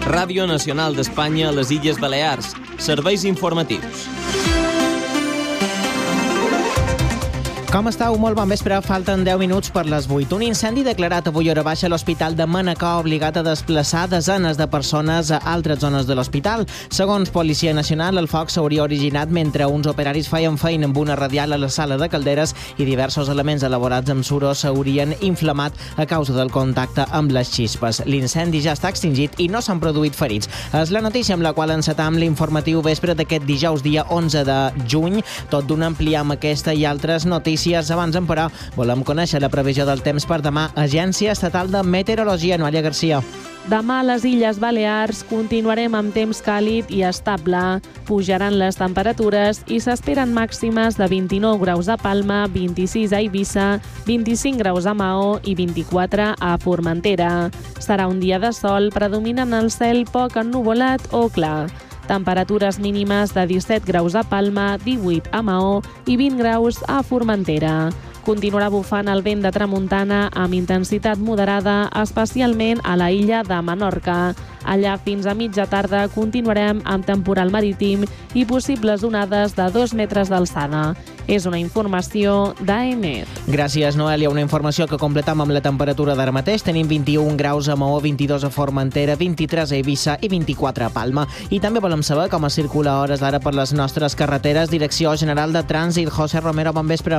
Ràdio Nacional d'Espanya a les Illes Balears. Serveis informatius. Com estàu? Molt bon vespre. Falten 10 minuts per les 8. Un incendi declarat avui hora baixa a l'Hospital de Manacor ha obligat a desplaçar desenes de persones a altres zones de l'hospital. Segons Policia Nacional, el foc s'hauria originat mentre uns operaris feien feina amb una radial a la sala de calderes i diversos elements elaborats amb suro s'haurien inflamat a causa del contacte amb les xispes. L'incendi ja està extingit i no s'han produït ferits. És la notícia amb la qual encetam l'informatiu vespre d'aquest dijous, dia 11 de juny. Tot d'una ampliam aquesta i altres notícies. Abans, però, volem conèixer la previsió del temps per demà. Agència Estatal de Meteorologia, Noelia Garcia. Demà a les Illes Balears continuarem amb temps càlid i estable. Pujaran les temperatures i s'esperen màximes de 29 graus a Palma, 26 a Eivissa, 25 graus a Maó i 24 a Formentera. Serà un dia de sol, predominant el cel poc ennuvolat o clar. Temperatures mínimes de 17 graus a Palma, 18 a Maó i 20 graus a Formentera. Continuarà bufant el vent de tramuntana amb intensitat moderada, especialment a la illa de Menorca. Allà fins a mitja tarda continuarem amb temporal marítim i possibles onades de 2 metres d'alçada. És una informació d'AEMET. Gràcies, Noelia. Una informació que completam amb la temperatura d'ara mateix. Tenim 21 graus a Maó, 22 a Formentera, 23 a Eivissa i 24 a Palma. I també volem saber com es circula a hores d'ara per les nostres carreteres. Direcció General de Trànsit, José Romero, bon vespre.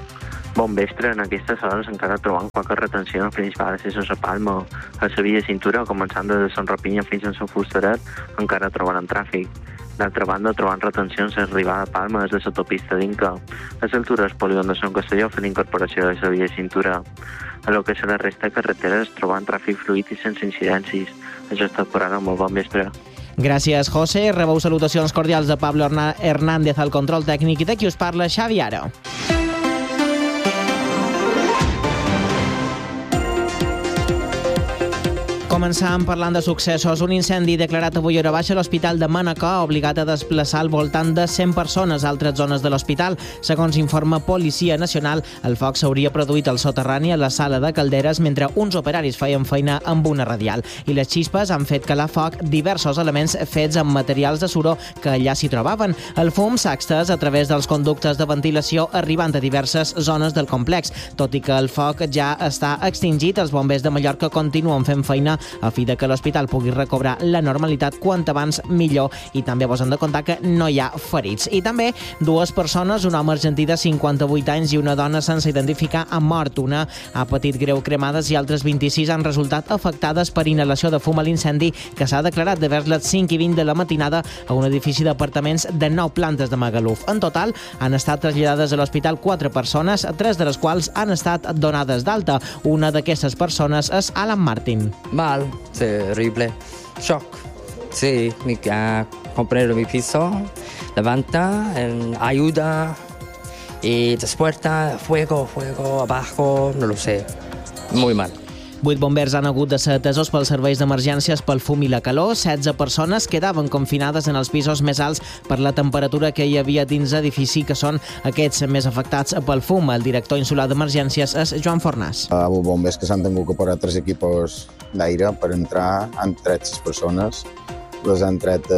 Bon vespre. En aquestes hores encara trobant qualque retenció en principal accessos a Palma. A la via de cintura, començant de Sant Rapinya fins a Sant Fustaret, encara trobaran tràfic. D'altra banda, trobant retencions a arribar a Palma des de l'autopista d'Inca. A l'altura del polígon de Sant Castelló fent incorporació de la via de cintura. A lo que serà la resta de carreteres, trobant tràfic fluid i sense incidències. Això és tot per ara. Molt bon vespre. Gràcies, José. Rebeu salutacions cordials de Pablo Hernández al control tècnic i de qui us parla, Xavi Ara. Començàvem parlant de successos. Un incendi declarat avui hora baixa a l'Hospital de Manacor ha obligat a desplaçar al voltant de 100 persones a altres zones de l'hospital. Segons informa Policia Nacional, el foc s'hauria produït al soterrani a la sala de calderes mentre uns operaris feien feina amb una radial. I les xispes han fet calar foc diversos elements fets amb materials de suro que allà s'hi trobaven. El fum s'ha extès a través dels conductes de ventilació arribant a diverses zones del complex. Tot i que el foc ja està extingit, els bombers de Mallorca continuen fent feina a fi de que l'hospital pugui recobrar la normalitat quant abans millor, i també vos hem de contar que no hi ha ferits. I també 2 persones, un home argentí de 58 anys i una dona sense identificar, han mort. Una ha patit greu cremades i altres 26 han resultat afectades per inhalació de fum a l'incendi que s'ha declarat de vers les 5:20 de la matinada a un edifici d'apartaments de 9 plantes de Magaluf. En total, han estat traslladades a l'hospital 4 persones, 3 de les quals han estat donades d'alta. Una d'aquestes persones és Alan Martin. Mal, terrible. Shock. Sí, mi compañero de mi piso levanta, ayuda y despierta, fuego abajo, no lo sé. Muy mal. 8 bombers han hagut de ser atesos pels serveis d'emergències pel fum i la calor. 16 persones quedaven confinades en els pisos més alts per la temperatura que hi havia dins l'edifici, que són aquests més afectats pel fum. El director insular d'emergències és Joan Fornàs. Hi ha bombers que s'han tingut que parar 3 equipos d'aire per entrar. Han tret 6 persones. Les han tret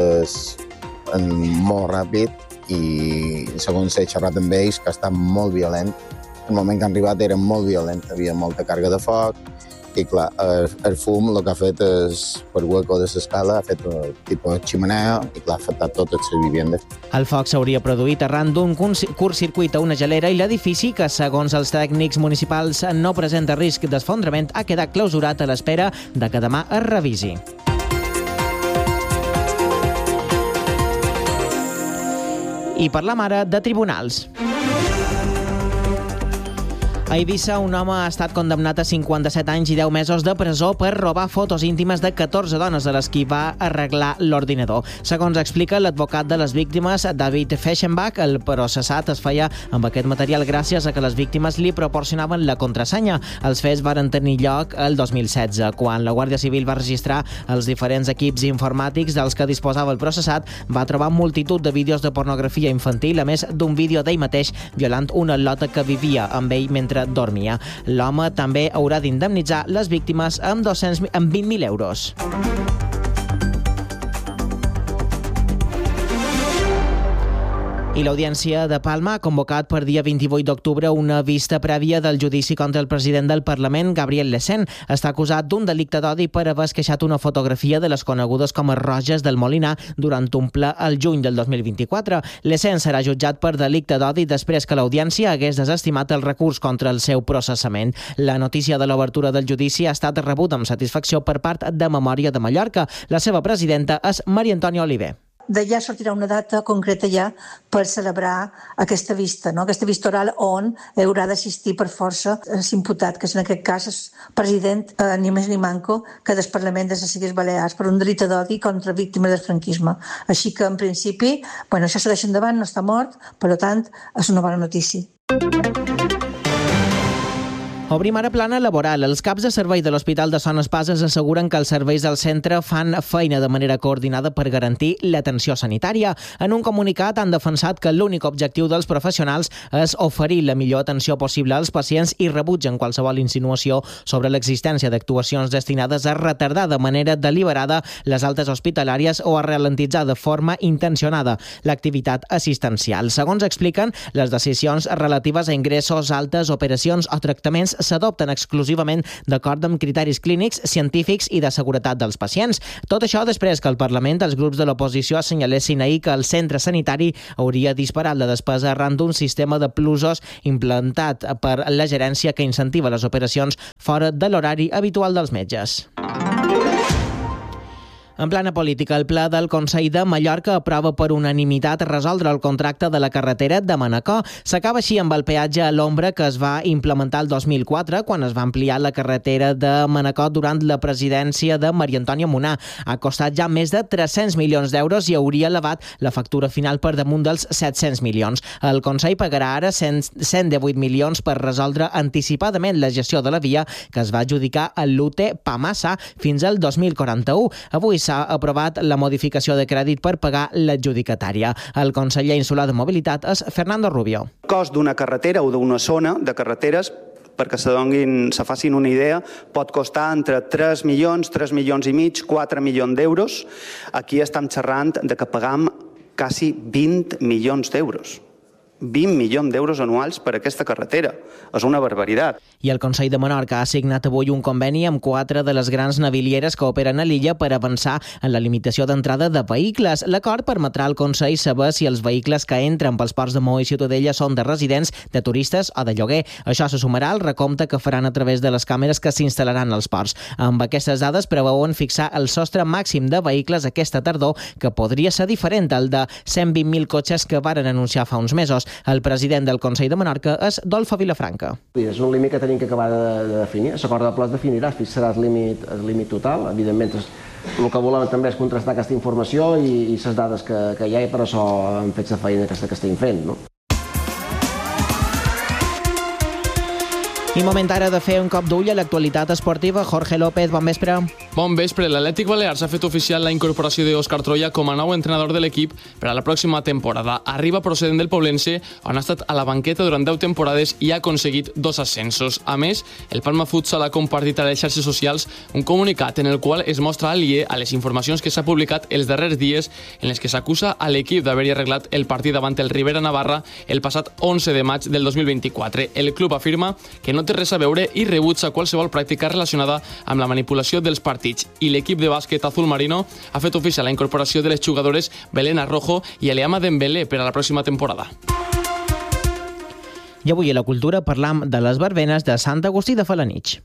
molt ràpid i segons he xerrat amb ells, que està molt violent. El moment que han arribat era molt violent, hi havia molta càrrega de foc. I clar, el fum el que ha fet és, per hueco de l'escala, ha fet un tipus de ximenea i clar, ha afectat totes les vivendes. El foc s'hauria produït arran d'un curtcircuit a una gelera i l'edifici, que segons els tècnics municipals no presenta risc d'esfondrament, ha quedat clausurat a l'espera de que demà es revisi. I parlam ara de tribunals. A Eivissa, un home ha estat condemnat a 57 anys i 10 mesos de presó per robar fotos íntimes de 14 dones a les qui va arreglar l'ordinador. Segons explica l'advocat de les víctimes, David Feschenbach, el processat es feia amb aquest material gràcies a que les víctimes li proporcionaven la contrasenya. Els fets varen tenir lloc el 2016, quan la Guàrdia Civil va registrar els diferents equips informàtics dels que disposava el processat. Va trobar multitud de vídeos de pornografia infantil, a més d'un vídeo d'ell mateix violant una lota que vivia amb ell mentre dormia. L'home també haurà d'indemnitzar les víctimes amb 20.000 euros. I l'Audiència de Palma ha convocat per dia 28 d'octubre una vista prèvia del judici contra el president del Parlament, Gabriel Lecén. Està acusat d'un delicte d'odi per haver esqueixat una fotografia de les conegudes com a Roges del Molinar durant un ple al juny del 2024. Lecén serà jutjat per delicte d'odi després que l'Audiència hagués desestimat el recurs contra el seu processament. La notícia de l'obertura del judici ha estat rebuda amb satisfacció per part de Memòria de Mallorca. La seva presidenta és Maria Antònia Oliver. D'allà sortirà una data concreta ja per celebrar aquesta vista, no? Aquesta vista oral on haurà d'assistir per força l'imputat, que en aquest cas és president ni més ni manco que del Parlament de les Illes Balears per un delicte d'odi contra víctimes del franquisme. Així que, en principi, això segueix endavant, no està mort, per tant, és una bona notícia. Obrim ara plana laboral. Els caps de servei de l'Hospital de Son Espases asseguren que els serveis del centre fan feina de manera coordinada per garantir l'atenció sanitària. En un comunicat han defensat que l'únic objectiu dels professionals és oferir la millor atenció possible als pacients i rebutgen qualsevol insinuació sobre l'existència d'actuacions destinades a retardar de manera deliberada les altes hospitalàries o a ralentitzar de forma intencionada l'activitat assistencial. Segons expliquen, les decisions relatives a ingressos, altes, operacions o tractaments s'adopten exclusivament d'acord amb criteris clínics, científics i de seguretat dels pacients. Tot això després que el Parlament, els grups de l'oposició assenyalessin ahir que el centre sanitari hauria disparat la despesa arran d'un sistema de plusos implantat per la gerència que incentiva les operacions fora de l'horari habitual dels metges. En plana política, el ple del Consell de Mallorca aprova per unanimitat resoldre el contracte de la carretera de Manacor. S'acaba així amb el peatge a l'ombra que es va implementar el 2004 quan es va ampliar la carretera de Manacor durant la presidència de Maria Antònia Munar. Ha costat ja més de 300 milions d'euros i hauria elevat la factura final per damunt dels 700 milions. El Consell pagarà ara 118 milions per resoldre anticipadament la gestió de la via que es va adjudicar a l'UT Pamassa fins al 2041. Avui s'ha aprovat la modificació de crèdit per pagar l'adjudicatària. El conseller insular de Mobilitat és Fernando Rubio. El cost d'una carretera o d'una zona de carreteres, perquè se facin una idea, pot costar entre 3 milions i mig, 4 milions d'euros. Aquí estem xerrant de que pagam quasi 20 milions d'euros. 20 milions d'euros anuals per aquesta carretera. És una barbaritat. I el Consell de Menorca ha signat avui un conveni amb 4 de les grans navilieres que operen a l'illa per avançar en la limitació d'entrada de vehicles. L'acord permetrà al Consell saber si els vehicles que entren pels ports de Maó i Ciutadella són de residents, de turistes o de lloguer. Això se sumarà al recompte que faran a través de les càmeres que s'instal·laran als ports. Amb aquestes dades preveuen fixar el sostre màxim de vehicles aquesta tardor, que podria ser diferent al de 120.000 cotxes que varen anunciar fa uns mesos. El president del Consell de Menorca és Dolfo Vilafranca. És un límit que tenim que acabar de definir. L'acord de ple es definirà, fixarà el límit total. Evidentment, el que volem també és contrastar aquesta informació i les dades que hi ha, i per això hem fet la feina que estem fent, no? I moment ara de fer un cop d'ull a l'actualitat esportiva. Jorge López, bon vespre. Bon vespre. L'Atlètic Balears ha fet oficial la incorporació d'Òscar Troya com a nou entrenador de l'equip per a la pròxima temporada. Arriba procedent del Poblense, on ha estat a la banqueta durant 10 temporades i ha aconseguit 2 ascensos. A més, el Palma Futsal ha compartit a les xarxes socials un comunicat en el qual es mostra aliè a les informacions que s'ha publicat els darrers dies en les que s'acusa a l'equip d'haver-hi arreglat el partit davant el Ribera Navarra el passat 11 de maig del 2024. El club afirma que no té res a veure i rebutja qualsevol pràctica relacionada amb la manipulació dels partits. I l'equip de bàsquet azul marino ha fet oficial la incorporació de les jugadores Belén Arrojo i Eliama Dembélé per a la pròxima temporada. I avui a la cultura parlam de les verbenes de Sant Agustí de Felanitx.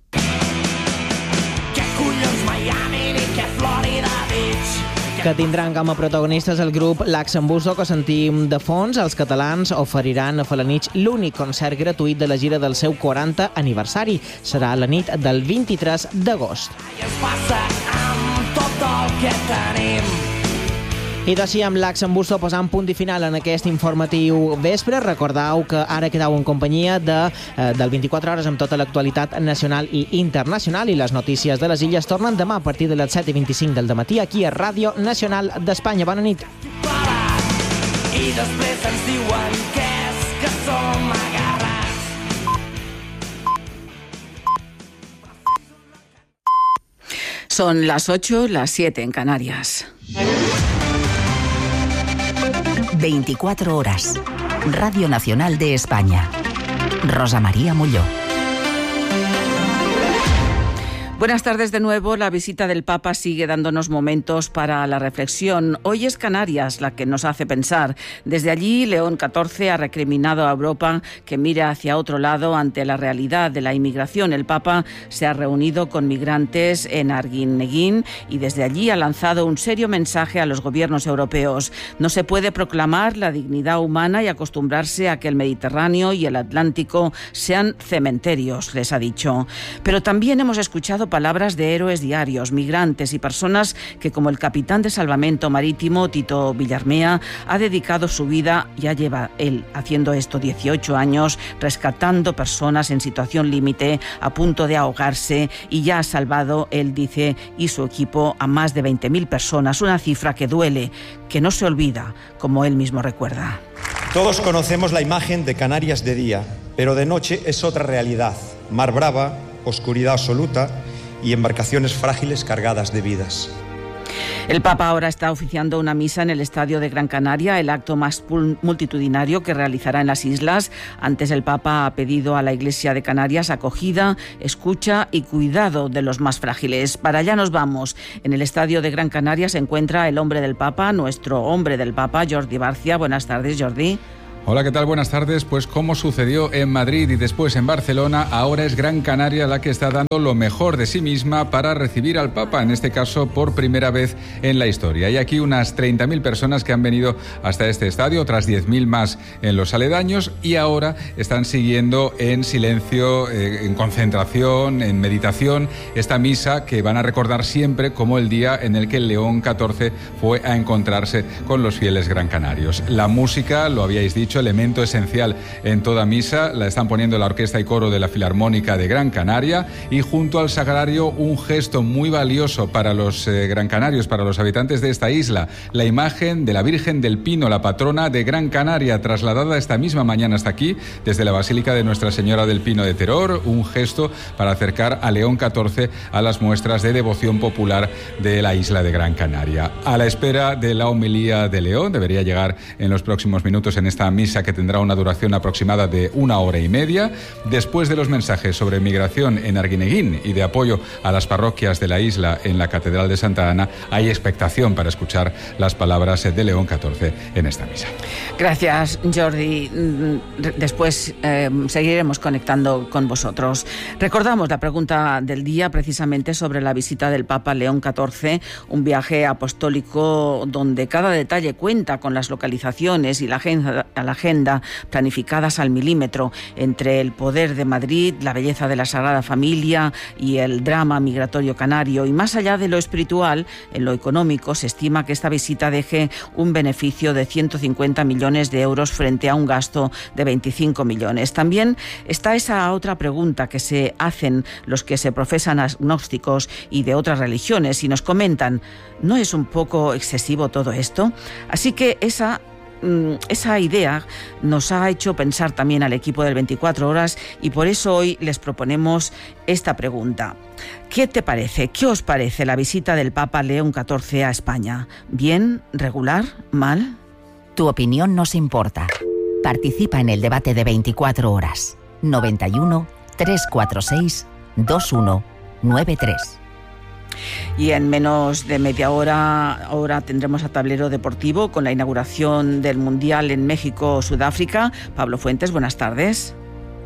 Que tindran com a protagonistes el grup Laxambuso, que sentim de fons. Els catalans oferiran a Felanitx l'únic concert gratuït de la gira del seu 40 aniversari. Serà la nit del 23 d'agost. I d'així amb Laxambuso posant punt i final en aquest informatiu vespre. Recordeu que ara quedeu en companyia del 24 hores amb tota l'actualitat nacional i internacional, i les notícies de les illes tornen demà a partir de les 7:25 del dematí aquí a Ràdio Nacional d'Espanya. Bona nit. I després ens diuen que som agarrats. Son las 8, las 7 en Canarias. 24 horas. Radio Nacional de España. Rosa María Molló. Buenas tardes de nuevo. La visita del Papa sigue dándonos momentos para la reflexión. Hoy es Canarias la que nos hace pensar. Desde allí, León XIV ha recriminado a Europa que mire hacia otro lado ante la realidad de la inmigración. El Papa se ha reunido con migrantes en Arguineguín y desde allí ha lanzado un serio mensaje a los gobiernos europeos. No se puede proclamar la dignidad humana y acostumbrarse a que el Mediterráneo y el Atlántico sean cementerios, les ha dicho. Pero también hemos escuchado palabras de héroes diarios, migrantes y personas que, como el capitán de salvamento marítimo Tito Villarmea, ha dedicado su vida, ya lleva él haciendo esto 18 años, rescatando personas en situación límite, a punto de ahogarse, y ya ha salvado, él dice, y su equipo, a más de 20.000 personas, una cifra que duele, que no se olvida, como él mismo recuerda. Todos conocemos la imagen de Canarias de día, pero de noche es otra realidad. Mar brava, oscuridad absoluta y embarcaciones frágiles cargadas de vidas. El Papa ahora está oficiando una misa en el Estadio de Gran Canaria, el acto más multitudinario que realizará en las islas. Antes el Papa ha pedido a la Iglesia de Canarias acogida, escucha y cuidado de los más frágiles. Para allá nos vamos. En el Estadio de Gran Canaria se encuentra el hombre del Papa, nuestro hombre del Papa, Jordi Barcia. Buenas tardes, Jordi. Hola, ¿qué tal? Buenas tardes. Pues como sucedió en Madrid y después en Barcelona, ahora es Gran Canaria la que está dando lo mejor de sí misma para recibir al Papa, en este caso por primera vez en la historia. Hay aquí unas 30.000 personas que han venido hasta este estadio, otras 10.000 más en los aledaños, y ahora están siguiendo en silencio, en concentración, en meditación, esta misa que van a recordar siempre como el día en el que el León XIV fue a encontrarse con los fieles grancanarios. La música, lo habíais dicho, elemento esencial en toda misa, la están poniendo la orquesta y coro de la Filarmónica de Gran Canaria, y junto al sagrario un gesto muy valioso para los grancanarios, para los habitantes de esta isla, la imagen de la Virgen del Pino, la patrona de Gran Canaria, trasladada esta misma mañana hasta aquí desde la Basílica de Nuestra Señora del Pino de Teror, un gesto para acercar a León XIV a las muestras de devoción popular de la isla de Gran Canaria. A la espera de la homilía de León, debería llegar en los próximos minutos en esta misa que tendrá una duración aproximada de 1 hora y media. Después de los mensajes sobre migración en Arguineguín y de apoyo a las parroquias de la isla en la Catedral de Santa Ana, hay expectación para escuchar las palabras de León XIV en esta misa. Gracias, Jordi. Después seguiremos conectando con vosotros. Recordamos la pregunta del día, precisamente sobre la visita del Papa León XIV, un viaje apostólico donde cada detalle cuenta, con las localizaciones y la agenda planificadas al milímetro, entre el poder de Madrid, la belleza de la Sagrada Familia y el drama migratorio canario. Y más allá de lo espiritual, en lo económico, se estima que esta visita deje un beneficio de 150 millones de euros frente a un gasto de 25 millones. También está esa otra pregunta que se hacen los que se profesan agnósticos y de otras religiones y nos comentan, ¿no es un poco excesivo todo esto? Así que esa idea nos ha hecho pensar también al equipo del 24 horas, y por eso hoy les proponemos esta pregunta. ¿Qué te parece? ¿Qué os parece la visita del Papa León XIV a España? ¿Bien? ¿Regular? ¿Mal? Tu opinión nos importa. Participa en el debate de 24 horas. 91 346 2193. Y en menos de media hora ahora tendremos a Tablero Deportivo con la inauguración del Mundial en México-Sudáfrica. Pablo Fuentes, buenas tardes.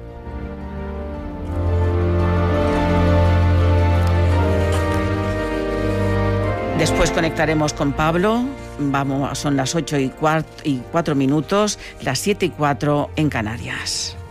Después conectaremos con Pablo. Son las 8:04, las 7:04 en Canarias.